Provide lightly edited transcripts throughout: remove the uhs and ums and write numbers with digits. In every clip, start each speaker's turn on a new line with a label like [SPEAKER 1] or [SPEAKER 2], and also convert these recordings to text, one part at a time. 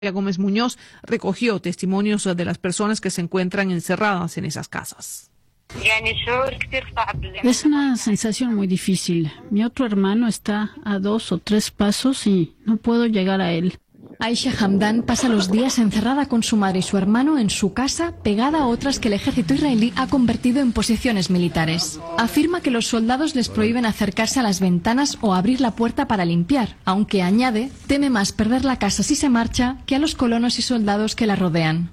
[SPEAKER 1] Gómez Muñoz recogió testimonios de las personas que se encuentran encerradas en esas casas.
[SPEAKER 2] Es una sensación muy difícil. Mi otro hermano está a 2 o 3 pasos y no puedo llegar a él.
[SPEAKER 3] Aisha Hamdan pasa los días encerrada con su madre y su hermano en su casa, pegada a otras que el ejército israelí ha convertido en posiciones militares. Afirma que los soldados les prohíben acercarse a las ventanas o abrir la puerta para limpiar, aunque añade, teme más perder la casa si se marcha que a los colonos y soldados que la rodean.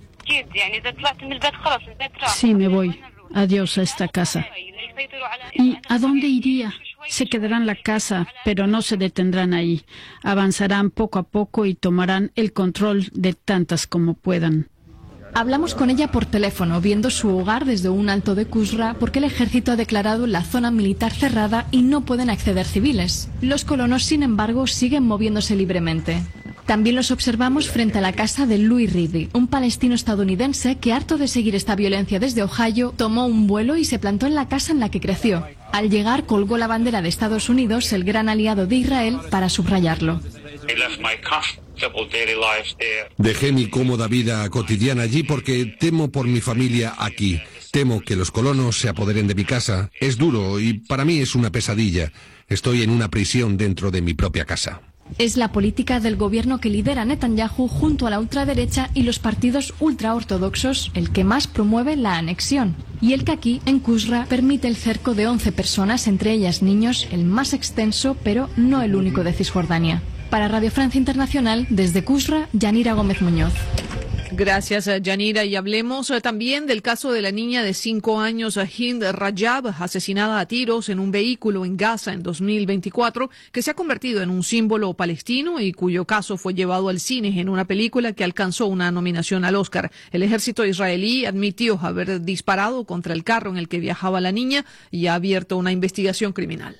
[SPEAKER 2] Sí, me voy. Adiós a esta casa. ¿Y a dónde iría? Se quedarán en la casa, pero no se detendrán ahí. Avanzarán poco a poco y tomarán el control de tantas como puedan.
[SPEAKER 3] Hablamos con ella por teléfono, viendo su hogar desde un alto de Kusra, porque el ejército ha declarado la zona militar cerrada y no pueden acceder civiles. Los colonos, sin embargo, siguen moviéndose libremente. También los observamos frente a la casa de Louis Reedy, un palestino estadounidense que, harto de seguir esta violencia desde Ohio, tomó un vuelo y se plantó en la casa en la que creció. Al llegar, colgó la bandera de Estados Unidos, el gran aliado de Israel, para subrayarlo.
[SPEAKER 4] Dejé mi cómoda vida cotidiana allí porque temo por mi familia aquí. Temo que los colonos se apoderen de mi casa. Es duro y para mí es una pesadilla. Estoy en una prisión dentro de mi propia casa.
[SPEAKER 3] Es la política del gobierno que lidera Netanyahu junto a la ultraderecha y los partidos ultraortodoxos el que más promueve la anexión. Y el que aquí, en Kusra, permite el cerco de 11 personas, entre ellas niños, el más extenso, pero no el único de Cisjordania. Para Radio Francia Internacional, desde Kusra, Yanira Gómez Muñoz.
[SPEAKER 1] Gracias, Yanira. Y hablemos también del caso de la niña de 5 años, Hind Rajab, asesinada a tiros en un vehículo en Gaza en 2024, que se ha convertido en un símbolo palestino y cuyo caso fue llevado al cine en una película que alcanzó una nominación al Oscar. El ejército israelí admitió haber disparado contra el carro en el que viajaba la niña y ha abierto una investigación criminal.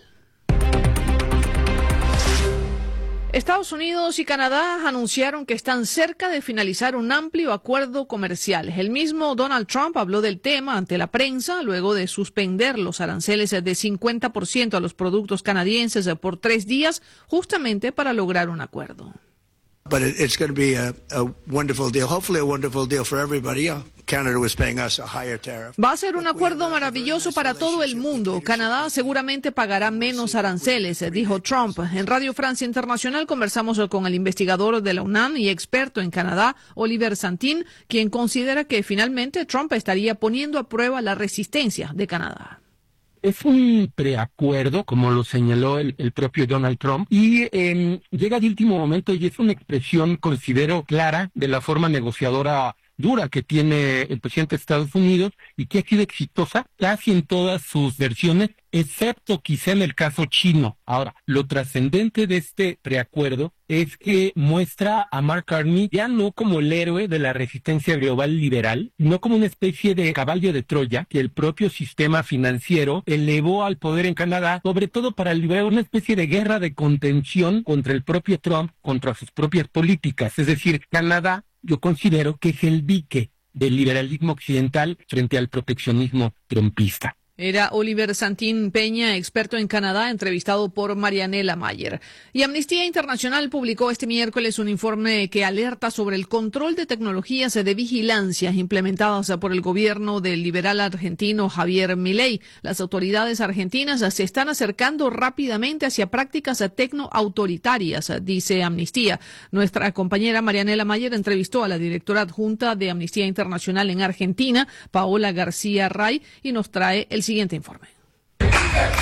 [SPEAKER 1] Estados Unidos y Canadá anunciaron que están cerca de finalizar un amplio acuerdo comercial. El mismo Donald Trump habló del tema ante la prensa luego de suspender los aranceles de 50% a los productos canadienses por 3 días, justamente para lograr un acuerdo.
[SPEAKER 5] But it's going to be a wonderful deal, hopefully a wonderful deal for everybody. Canada was paying us a higher tariff.
[SPEAKER 1] Va a ser un acuerdo maravilloso para todo el mundo. Canadá seguramente pagará menos aranceles, dijo Trump. En Radio Francia Internacional conversamos con el investigador de la UNAM y experto en Canadá, Oliver Santín, quien considera que finalmente Trump estaría poniendo a prueba la resistencia de Canadá.
[SPEAKER 6] Es un preacuerdo, como lo señaló el propio Donald Trump, y llega de último momento y es una expresión, considero, clara de la forma negociadora dura que tiene el presidente de Estados Unidos y que ha sido exitosa casi en todas sus versiones, excepto quizá en el caso chino. Ahora, lo trascendente de este preacuerdo es que muestra a Mark Carney ya no como el héroe de la resistencia global liberal, sino como una especie de caballo de Troya que el propio sistema financiero elevó al poder en Canadá, sobre todo para liberar una especie de guerra de contención contra el propio Trump, contra sus propias políticas. Es decir, Canadá, yo considero que es el dique del liberalismo occidental frente al proteccionismo trumpista.
[SPEAKER 1] Era Oliver Santín Peña, experto en Canadá, entrevistado por Marianela Mayer. Y Amnistía Internacional publicó este miércoles un informe que alerta sobre el control de tecnologías de vigilancia implementadas por el gobierno del liberal argentino Javier Milei. Las autoridades argentinas se están acercando rápidamente hacia prácticas tecnoautoritarias, dice Amnistía. Nuestra compañera Marianela Mayer entrevistó a la directora adjunta de Amnistía Internacional en Argentina, Paola García Ray, y nos trae el siguiente informe.